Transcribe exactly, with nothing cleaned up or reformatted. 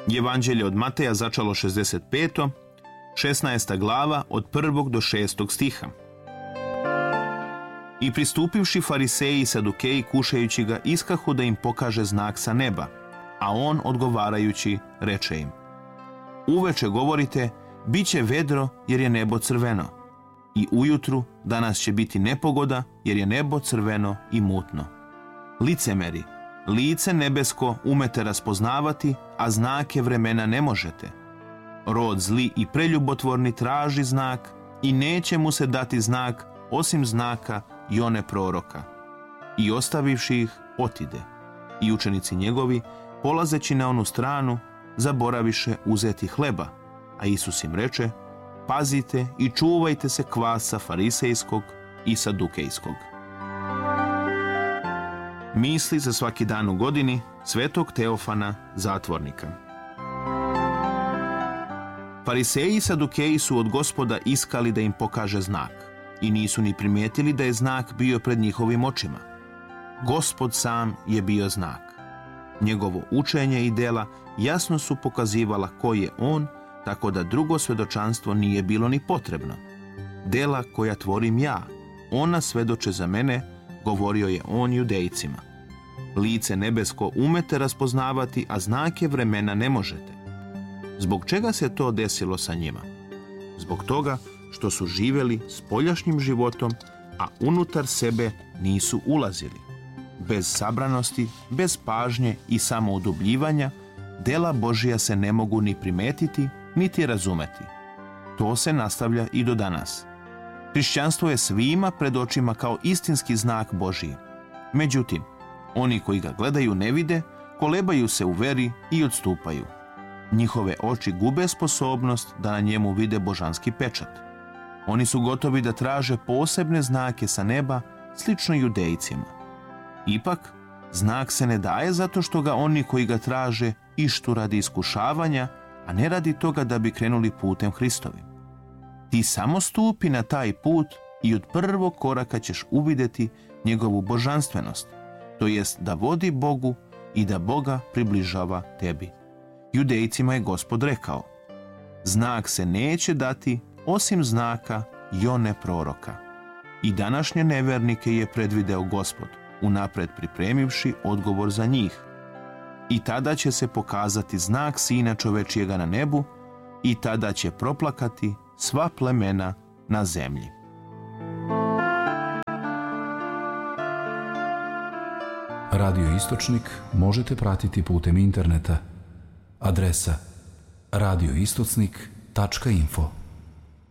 Evanđelje od Mateja začalo šezdeset peto, šesnaesta glava od prvog do šestog stiha. I pristupivši fariseji i sadukeji kušajući ga, iskahu da im pokaže znak sa neba, a on odgovarajući reče im: Uveče govorite, bit će vedro jer je nebo crveno, i ujutru danas će biti nepogoda jer je nebo crveno i mutno. Licemeri, lice nebesko umete raspoznavati, a znake vremena ne možete. Rod zli i preljubotvorni traži znak i neće mu se dati znak osim znaka Jone proroka. I ostavivši ih, otide. I učenici njegovi, polazeći na onu stranu, zaboraviše uzeti hleba, a Isus im reče: Pazite i čuvajte se kvasa farisejskog i sadukejskog. Misli za svaki dan u godini svetog Teofana, zatvornika. Fariseji i sadukeji su od Gospoda iskali da im pokaže znak i nisu ni primijetili da je znak bio pred njihovim očima. Gospod sam je bio znak. Njegovo učenje i dela jasno su pokazivala ko je on, tako da drugo svjedočanstvo nije bilo ni potrebno. Dela koja tvorim ja, ona svedoče za mene, govorio je on Judejcima. Lice nebesko umete raspoznavati, a znake vremena ne možete. Zbog čega se to desilo sa njima? Zbog toga što su živjeli spoljašnjim životom, a unutar sebe nisu ulazili. Bez sabranosti, bez pažnje i samoudubljivanja, dela Božija se ne mogu ni primetiti, niti razumeti. To se nastavlja i do danas. Hrišćanstvo je svima pred očima kao istinski znak Božiji. Međutim, oni koji ga gledaju ne vide, kolebaju se u veri i odstupaju. Njihove oči gube sposobnost da na njemu vide božanski pečat. Oni su gotovi da traže posebne znake sa neba, slično Judejcima. Ipak, znak se ne daje zato što ga oni koji ga traže ištu radi iskušavanja, a ne radi toga da bi krenuli putem Hristovim. Ti samo stupi na taj put i od prvog koraka ćeš uvidjeti njegovu božanstvenost, to jest da vodi Bogu i da Boga približava tebi. Judejcima je Gospod rekao: Znak se neće dati osim znaka Jone proroka. I današnje nevernike je predvideo Gospod, unapred pripremivši odgovor za njih. I tada će se pokazati znak Sina čovečijega na nebu, i tada će proplakati sva plemena na zemlji. Radio Istočnik možete pratiti putem interneta. Adresa radio istocnik tačka info.